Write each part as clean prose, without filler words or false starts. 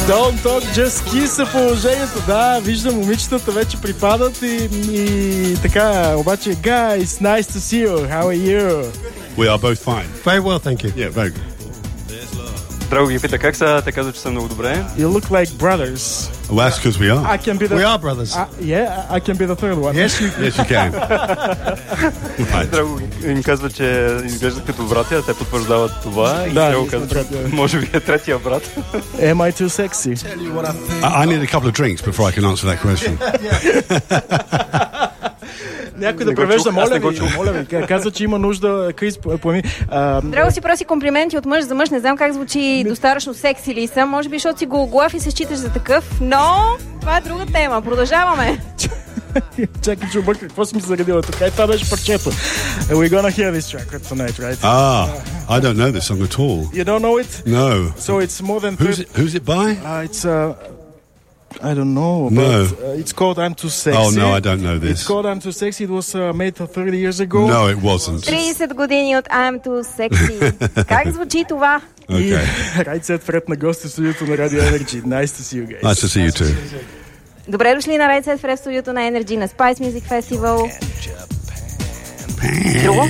Don't talk, just kiss е положението. Да, виждам, момичетата вече припадат и така. Обаче, guys, nice to see you. How are you? We are both fine. Very well, thank you. Yeah, very good. Драго ги пита как са, те казват, че са много добре. You look like brothers. Well, that's because we are. I can be the... We are brothers. Yeah, I can be the third one. Yes, you Yes, you can. Right. Драго им казва, че изглеждат като братя, те потвърждават това и Да, Драго казва, че може би е третия брат. Am I too sexy? I need a couple of drinks before I can answer that question. Някой да превежда, моля ви. Казва, че има нужда. Крис, поеми. Драго си проси комплименти от мъж за мъж. Не знам как звучи достатъчно секси ли съм. Може би, защото си гологлав и се считаш за такъв. Но това е друга тема. Продължаваме. Чакай, че обърках. Какво си ми заредила тук? Това беше парчето. We're gonna hear this track tonight, right? I don't know this song at all. You don't know it? No. So it's more than... Who's it by? It's... I don't know, but it's called I'm Too Sexy. Oh, no, I don't know this. It's called I'm Too Sexy. It was made 30 years ago. No, it wasn't. 30 години от I'm Too Sexy. Как звучи това? Okay. Right set Fred на гости в студиото на Radio Energy. Nice to see you guys. Nice to see you too. Добре дошли на Right Set Fred в студиото на Energy на Spice Music Festival. Друго?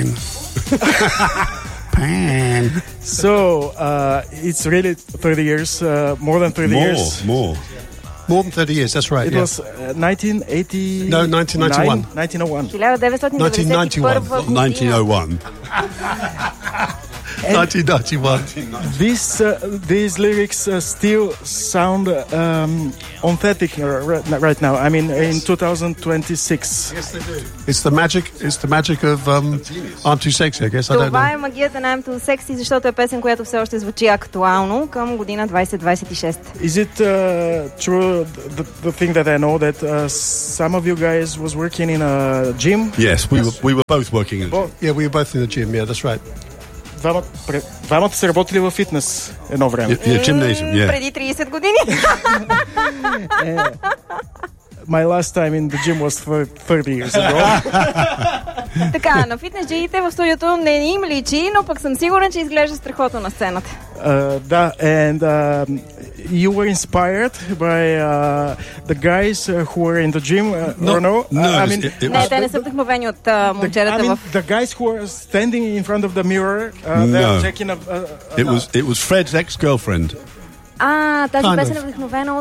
So, it's really 30 years, more than 30 years. More than 30 years, that's right. It was 1980... No, 1991. 1901. 1991 1901. 1991. These lyrics still sound authentic right now. I mean, in 2026. Yes, they do. It's the magic of I'm Too Sexy, I guess. I don't know. Това е магията на I'm Too Sexy, защото е песен, която все още звучи актуално към година 2026. Is it true, the thing that I know, that some of you guys was working in a gym? Yes, we were both working in. Yeah, we were both in the gym. Yeah, that's right. Двамата са работили във фитнес едно време. Gymnasium, yeah. Преди 30 години. My last time in the gym was 30 years ago. Така, на фитнес джиите в студиото не им личи, но пък съм сигурен, че изглежда страхотно на сцената. Да, and you were inspired by the guys who were in the gym, or no? Не, те не са вдъхновени от момчерата в... The guys who were standing in front of the mirror, they're checking up... It was Fred's ex-girlfriend. Тази песен е вдъхновена от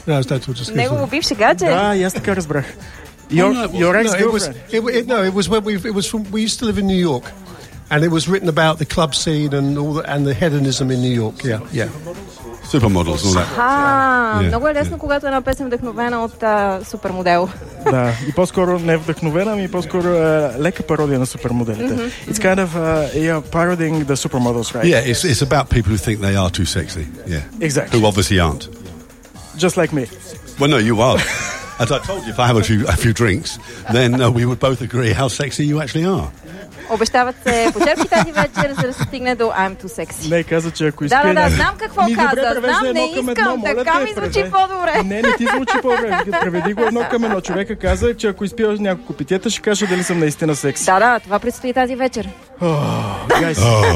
негово бивше гадже. Да, и аз така разбрах. Your ex-girlfriend. It was when we used to live in New York, and it was written about the club scene and the hedonism in New York. Yeah. Supermodels and all that. Много е лесно, когато една песен вдъхновена от супермодел. Да, и по-скоро не вдъхновена, ами по-скоро лека пародия на супермоделите. It's kind of parodying the supermodels, right? Yeah, it's about people who think they are too sexy. Yeah. Exactly. Who obviously aren't. Just like me. Well, no, you are. As I told you, if I have a few drinks, then we would both agree how sexy you actually are. Обещават се почерпи тази вечер, за да се стигне до I'm Too Sexy. Не, каза, че ако изпие... Да, знам какво каза. Знам, не искам. Така ми звучи по-добре. Не ти звучи по-добре. Преведи го едно към едно. Човека каза, че ако изпия няколко питиета, ще каже дали съм наистина секси. Да, това предстои тази вечер. Guys.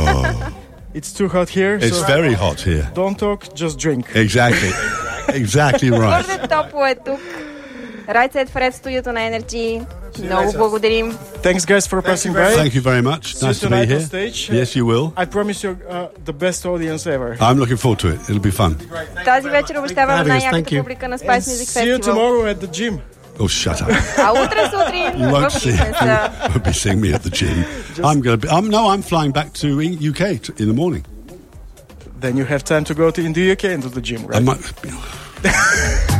It's too hot here. It's very hot here. Don't talk, just drink. Exactly right. Твърде топло е тук. Right Set Fred, студиото на Energy. Много благодарим. Thanks, guys, for passing by. Thank you very much. Nice to be here. Yes, you will. I promise you the best audience ever. I'm looking forward to it. It'll be fun. Тази вечер обещаваме най-яката публика на Spice Music Festival. See you tomorrow at the gym. Oh, shut up. А утре сутрин you won't be seeing me at the gym. I'm flying back to UK in the morning. Then you have time to go in the UK and do the gym, right?